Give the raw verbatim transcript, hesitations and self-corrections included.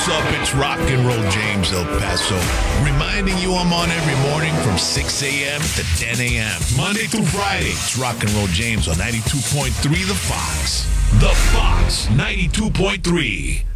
What's up? It's Rock and Roll James El Paso, reminding you I'm on every morning from six a.m. to ten a.m. Monday through Friday. It's Rock and Roll James on ninety-two point three The Fox. The Fox, ninety-two point three.